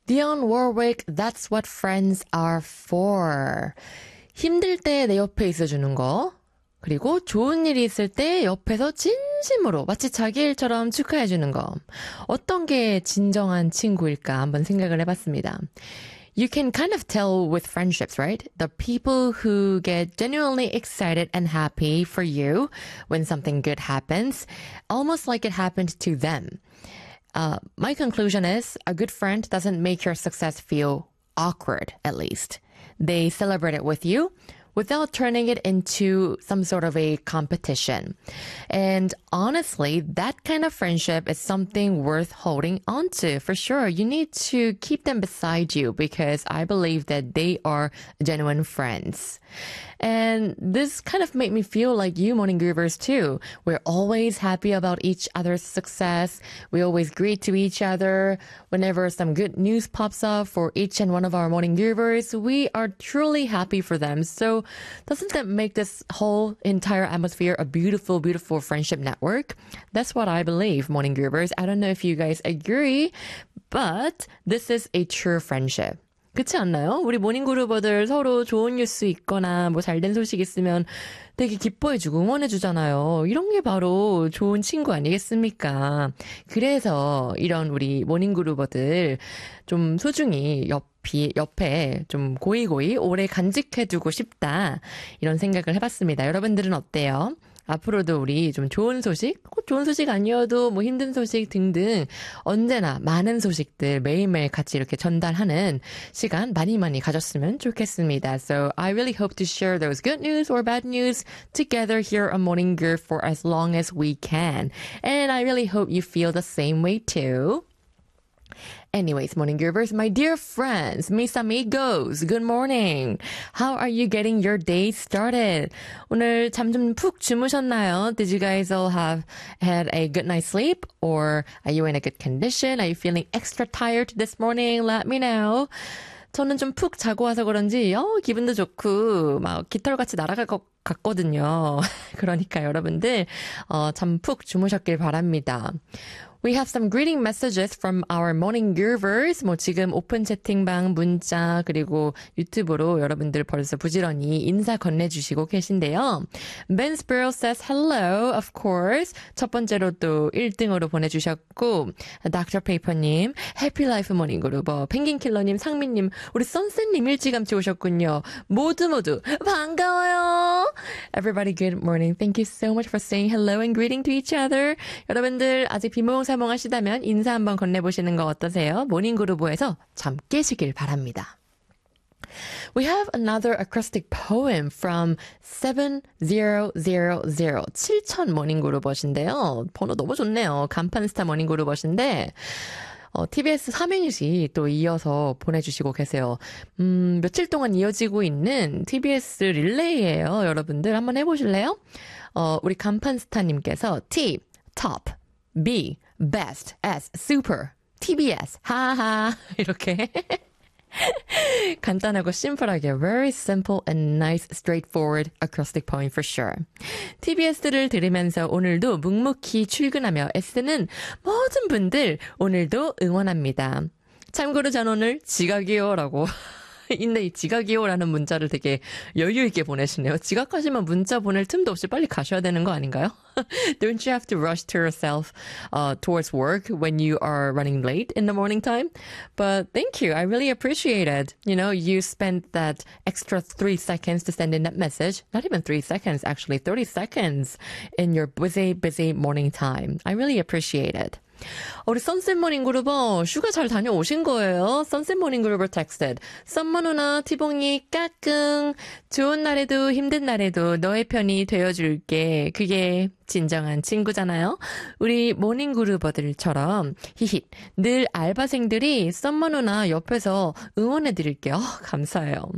Dionne Warwick, that's what friends are for. 힘들 때 내 옆에 있어주는 거. 그리고 좋은 일이 있을 때 옆에서 진심으로 마치 자기 일처럼 축하해주는 거. 어떤 게 진정한 친구일까 한번 생각을 해봤습니다. You can kind of tell with friendships, right? The people who get genuinely excited and happy for you when something good happens, almost like it happened to them. My conclusion is a good friend doesn't make your success feel awkward, at least. They celebrate it with you without turning it into some sort of a competition. And honestly, that kind of friendship is something worth holding on to, for sure. You need to keep them beside you because I believe that they are genuine friends. And this kind of made me feel like you morning groovers too. We're always happy about each other's success. We always greet to each other. Whenever some good news pops up for each and one of our morning groovers, we are truly happy for them. So doesn't that make this whole entire atmosphere a beautiful, beautiful friendship network? That's what I believe, morning groovers. I don't know if you guys agree, but this is a true friendship. 그렇지 않나요? 우리 모닝그루버들 서로 좋은 뉴스 있거나 뭐 잘된 소식 있으면 되게 기뻐해주고 응원해주잖아요. 이런 게 바로 좋은 친구 아니겠습니까? 그래서 이런 우리 모닝그루버들 좀 소중히 옆에 좀 고이고이 오래 간직해두고 싶다. 이런 생각을 해봤습니다. 여러분들은 어때요? 앞으로도 우리 좀 좋은 소식, 꼭 좋은 소식 아니어도 뭐 힘든 소식 등등 언제나 많은 소식들 매일매일 같이 이렇게 전달하는 시간 많이 가졌으면 좋겠습니다. So I really hope to share those good news or bad news together here on Morning Groove for as long as we can. And I really hope you feel the same way too. Anyways, morning groovers, my dear friends, mis amigos, good morning. How are you getting your day started? 오늘 잠 좀 푹 주무셨나요? Did you guys all have had a good night's sleep? Or are you in a good condition? Are you feeling extra tired this morning? Let me know. 저는 좀 푹 자고 와서 그런지 기분도 좋고 막 깃털같이 날아갈 것 같거든요. 그러니까 여러분들 잠 푹 주무셨길 바랍니다. We have some greeting messages from our morning groovers. 뭐 지금 오픈 채팅방 문자 그리고 유튜브로 여러분들 벌써 부지런히 인사 건네주시고 계신데요. Ben Sparrow says hello, of course. 첫 번째로 또 1등으로 보내주셨고 Dr. Paper님, Happy Life morning groover, 펭귄킬러님, 상민님, 우리 선셋님 일찌감치 오셨군요. 모두 반가워요. Everybody good morning. Thank you so much for saying hello and greeting to each other. 여러분들 아직 비몽사몽하시다면 인사 한번 건네보시는 거 어떠세요? 모닝그루브에서 잠 깨시길 바랍니다. We have another acrostic poem from 7000. 7000 모닝그루버신데요. 번호 너무 좋네요. 간판스타 모닝그루버신데 TBS 삼행시 또 이어서 보내주시고 계세요. 며칠 동안 이어지고 있는 TBS 릴레이예요. 여러분들 한번 해보실래요? 우리 간판스타님께서 T, top, B, best, S, super, TBS, 하하 이렇게 간단하고 심플하게 very simple and nice, straightforward acrostic poem for sure. TBS를 들으면서 오늘도 묵묵히 출근하며 애쓰는 모든 분들 오늘도 응원합니다. 참고로 전 오늘 지각이요라고 근데 이 지각이요라는 문자를 되게 여유 있게 보내시네요. 지각하시면 문자 보낼 틈도 없이 빨리 가셔야 되는 거 아닌가요? Don't you have to rush to yourself towards work when you are running late in the morning time? But thank you. I really appreciate it. You know, you spent that extra 3 seconds to send in that message. Not even 3 seconds, actually 30 seconds in your busy morning time. I really appreciate it. 우리 선셋 모닝 그루버 휴가 잘 다녀오신 거예요? 선셋 모닝 그루버 texted. 썸머 누나 티봉이 까꿍. 좋은 날에도 힘든 날에도 너의 편이 되어줄게. 그게 진정한 친구잖아요. 우리 모닝 그루버들처럼 히힛 늘 알바생들이 썸머 누나 옆에서 응원해드릴게요. 감사해요.